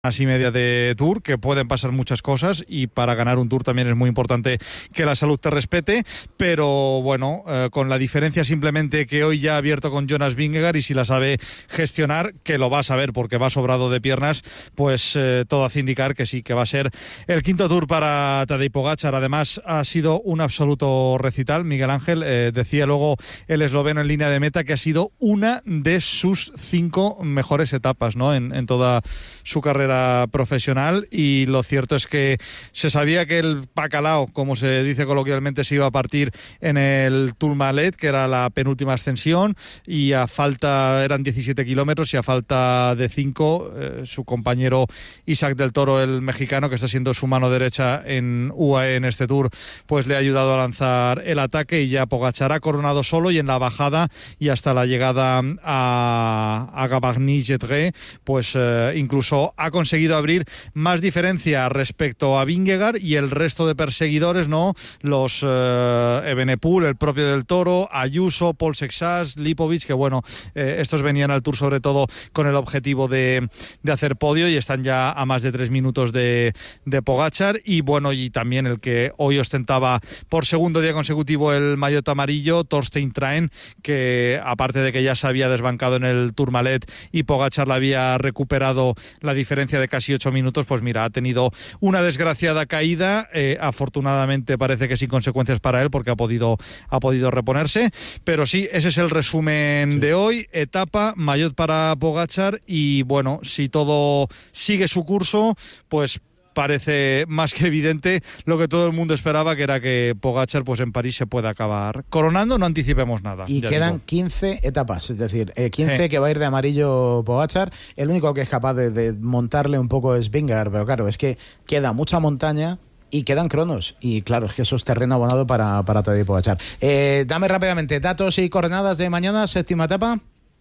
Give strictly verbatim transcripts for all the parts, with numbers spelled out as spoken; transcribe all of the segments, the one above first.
y media de Tour, que pueden pasar muchas cosas y para ganar un Tour también es muy importante que la salud te respete, pero bueno, eh, con la diferencia simplemente que hoy ya ha abierto con Jonas Vingegaard y si la sabe gestionar, que lo va a saber porque va sobrado de piernas, pues eh, todo hace indicar que sí, que va a ser el quinto Tour para Tadej Pogačar. Además ha sido un absoluto recital, Miguel Ángel, eh, decía luego el esloveno en línea de meta que ha sido una de sus cinco mejores etapas, ¿no? en, en toda su carrera profesional, y lo cierto es que se sabía que el bacalao, como se dice coloquialmente, se iba a partir en el Tourmalet, que era la penúltima ascensión, y a falta, eran diecisiete kilómetros y a falta de cinco, eh, su compañero Isaac del Toro, el mexicano, que está siendo su mano derecha en U A E en este Tour, pues le ha ayudado a lanzar el ataque, y ya Pogačar ha coronado solo, y en la bajada y hasta la llegada a, a Gavarnie-Jetré, pues eh, incluso ha conseguido abrir más diferencia respecto a Vingegaard y el resto de perseguidores, ¿no? Los eh, Evenepoel, el propio del Toro, Ayuso, Paul Sexas, Lipovic, que bueno, eh, estos venían al Tour sobre todo con el objetivo de, de hacer podio y están ya a más de tres minutos de, de Pogačar, y bueno, y también el que hoy ostentaba por segundo día consecutivo el maillot amarillo, Torstein Traen, que aparte de que ya se había desbancado en el Tourmalet y Pogačar la había recuperado la diferencia de casi ocho minutos, pues mira, ha tenido una desgraciada caída, eh, afortunadamente parece que sin consecuencias para él porque ha podido, ha podido reponerse, pero sí, ese es el resumen sí. de hoy, etapa, maillot para Pogačar, y bueno, si todo sigue su curso, pues parece más que evidente lo que todo el mundo esperaba, que era que Pogačar pues en París se pueda acabar coronando. No anticipemos nada. Y quedan digo. quince etapas, es decir, eh, quince eh. que va a ir de amarillo Pogačar. El único que es capaz de, de montarle un poco es Vingegaard, pero claro, es que queda mucha montaña y quedan cronos, y claro, es que eso es terreno abonado para, para Tadej Pogačar. Eh, dame rápidamente datos y coordenadas de mañana, séptima etapa.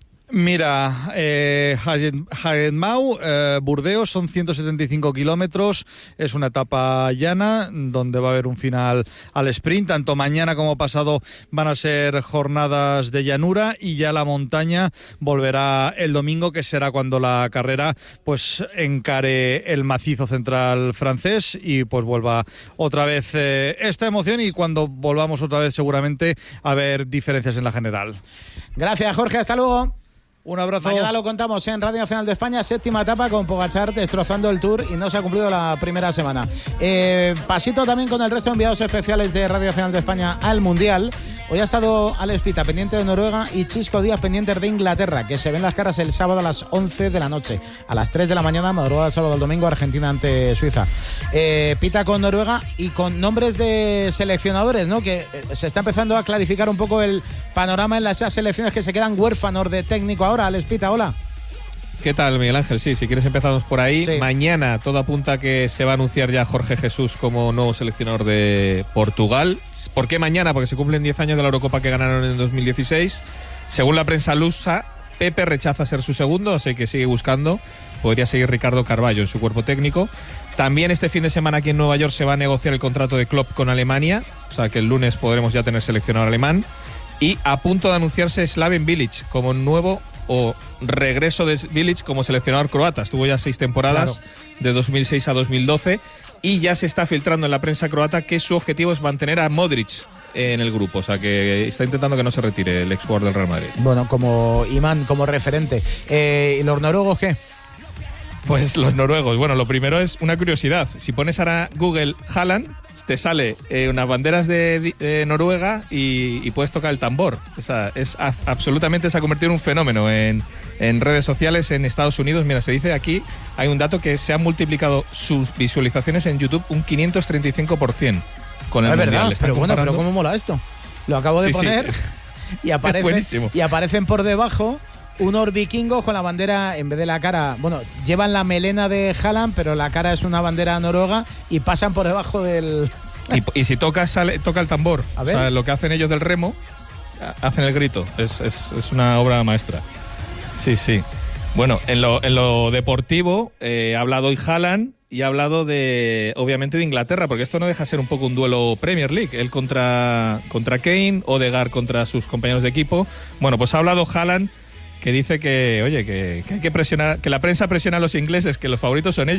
Mira, eh, Hagenmau, eh, Burdeos, son ciento setenta y cinco kilómetros, es una etapa llana donde va a haber un final al sprint. Tanto mañana como pasado van a ser jornadas de llanura, y ya la montaña volverá el domingo, que será cuando la carrera pues encare el macizo central francés y pues vuelva otra vez eh, esta emoción, y cuando volvamos otra vez seguramente a ver diferencias en la general. Gracias, Jorge, hasta luego. Un abrazo. Mañana lo contamos en Radio Nacional de España, séptima etapa con Pogačar destrozando el Tour, y no se ha cumplido la primera semana. Eh, pasito también con el resto de enviados especiales de Radio Nacional de España al Mundial. Hoy ha estado Alex Pita pendiente de Noruega y Chisco Díaz pendiente de Inglaterra, que se ven las caras el sábado a las once de la noche. A las tres de la mañana, madrugada del sábado al domingo, Argentina ante Suiza. Eh, Pita con Noruega y con nombres de seleccionadores, ¿no? Que se está empezando a clarificar un poco el panorama en las selecciones que se quedan huérfanos de técnico ahora. Alex Pita, hola. ¿Qué tal, Miguel Ángel? Sí, si quieres empezamos por ahí. Sí. Mañana todo apunta que se va a anunciar ya Jorge Jesús como nuevo seleccionador de Portugal. ¿Por qué mañana? Porque se cumplen diez años de la Eurocopa que ganaron en dos mil dieciséis. Según la prensa lusa, Pepe rechaza ser su segundo, así que sigue buscando. Podría seguir Ricardo Carvalho en su cuerpo técnico. También este fin de semana aquí en Nueva York se va a negociar el contrato de Klopp con Alemania, o sea que el lunes podremos ya tener seleccionador alemán. Y a punto de anunciarse Slaven Bilic como nuevo o regreso de Bilic como seleccionador croata. Estuvo ya seis temporadas, claro, de dos mil seis a dos mil doce, y ya se está filtrando en la prensa croata que su objetivo es mantener a Modric en el grupo, o sea que está intentando que no se retire el exjugador del Real Madrid. Bueno, como imán, como referente. Eh, ¿Y los noruegos qué? Pues los noruegos, bueno, lo primero es una curiosidad. Si pones ahora Google Haaland, te sale eh, unas banderas de, de Noruega y, y puedes tocar el tambor. O sea, es a, absolutamente se ha convertido en un fenómeno en, en redes sociales en Estados Unidos. Mira, se dice aquí, hay un dato que se han multiplicado sus visualizaciones en YouTube un quinientos treinta y cinco por ciento con el es Mundial. Verdad, pero bueno, pero ¿cómo mola esto? Lo acabo de sí, poner sí. y, aparece, y aparecen por debajo unos vikingos con la bandera, en vez de la cara, bueno, llevan la melena de Haaland, pero la cara es una bandera noruega, y pasan por debajo del... Y, y si toca, sale, toca el tambor. A ver. O sea, lo que hacen ellos del remo, hacen el grito. Es, es, es una obra maestra. Sí, sí. Bueno, en lo, en lo deportivo, eh, ha hablado hoy Haaland y ha hablado de, obviamente, de Inglaterra, porque esto no deja de ser un poco un duelo Premier League. Él contra, contra Kane, Odegaard contra sus compañeros de equipo. Bueno, pues ha hablado Haaland que dice que, oye, que, que hay que presionar, que la prensa presiona a los ingleses, que los favoritos son ellos.